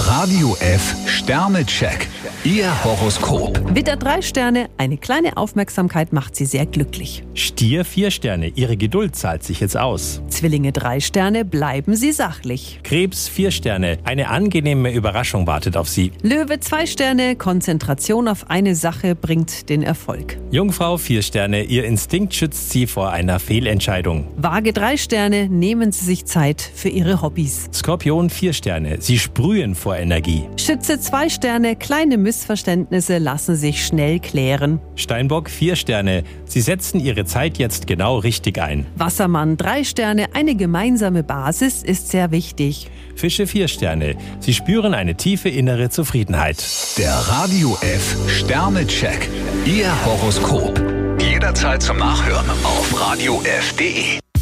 Radio F Sternecheck. Ihr Horoskop. Widder 3 Sterne, eine kleine Aufmerksamkeit macht Sie sehr glücklich. Stier 4 Sterne, Ihre Geduld zahlt sich jetzt aus. Zwillinge 3 Sterne, bleiben Sie sachlich. Krebs 4 Sterne, eine angenehme Überraschung wartet auf Sie. Löwe 2 Sterne, Konzentration auf eine Sache bringt den Erfolg. Jungfrau 4 Sterne, Ihr Instinkt schützt Sie vor einer Fehlentscheidung. Waage 3 Sterne, nehmen Sie sich Zeit für Ihre Hobbys. Skorpion 4 Sterne, Sie sprühen vor Energie. Schütze 2 Sterne, kleine Missverständnisse lassen sich schnell klären. Steinbock 4 Sterne, Sie setzen Ihre Zeit jetzt genau richtig ein. Wassermann 3 Sterne, eine gemeinsame Basis ist sehr wichtig. Fische 4 Sterne, Sie spüren eine tiefe innere Zufriedenheit. Der Radio F Sternecheck. Ihr Horoskop. Jederzeit zum Nachhören auf radiof.de.